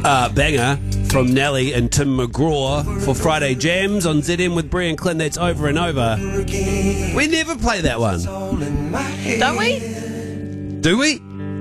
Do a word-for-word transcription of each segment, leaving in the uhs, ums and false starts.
Uh, banger from Nelly and Tim McGraw for Friday Jams on Z M with Brie and Clint. That's Over and Over. We never play that one. Don't we? Do we?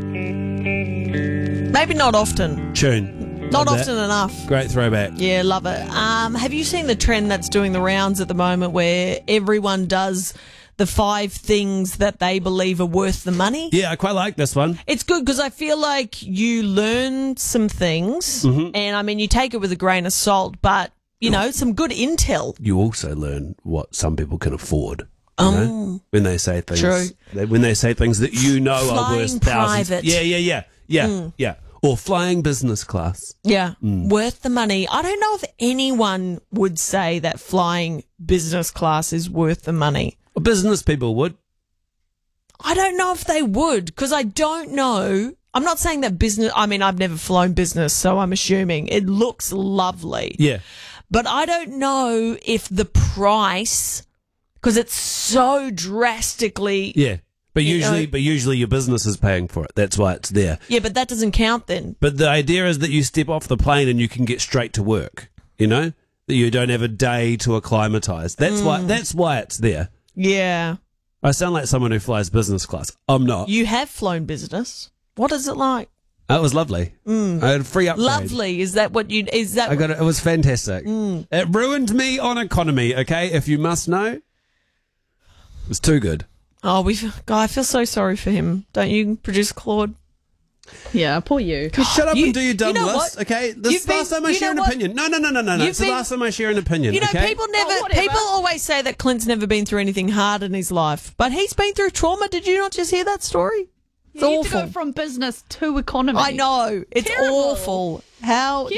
Maybe not often. Tune. Not Love often that. enough. Great throwback. Yeah, love it. Um, have you seen the trend that's doing the rounds at the moment where everyone does the five things that they believe are worth the money? Yeah, I quite like this one. It's good because I feel like you learn some things, Mm-hmm. and I mean, you take it with a grain of salt, but, you know, some good intel. You also learn what some people can afford. You Um, know? When they say things, True. they- when they say things that you know are Flying worth thousands. private. Yeah, yeah, yeah, yeah, yeah. Or flying business class. Yeah, Mm. worth the money. I don't know if anyone would say that flying business class is worth the money. Well, business people would. I don't know if they would, because I don't know. I'm not saying that business, I mean, I've never flown business, so I'm assuming it looks lovely. Yeah. But I don't know if the price, because it's so drastically. Yeah. But You usually, know- but usually your business is paying for it. That's why it's there. Yeah, but that doesn't count then. But the idea is that you step off the plane and you can get straight to work. You know, that you don't have a day to acclimatise. That's why. That's why it's there. Yeah. I sound like someone who flies business class. I'm not. You have flown business. What is it like? It was lovely. I had a free upgrade. Lovely. Is that what you, is that? I got it. It was fantastic. It ruined me on economy. Okay, if you must know, it was too good. Oh, we, God, I feel so sorry for him. Don't you, producer Claude? Yeah, poor you. You shut up You- and do your dumb you know list, what? okay? This You've is the last been- time I you share know an what? opinion. No, no, no, no, no, no. You've It's the been- last time I share an opinion, You know, okay? people never, Oh, whatever. people always say that Clint's never been through anything hard in his life, but he's been through trauma. Did you not just hear that story? It's You need to awful. go from business to economy. I know. It's Terrible. awful. How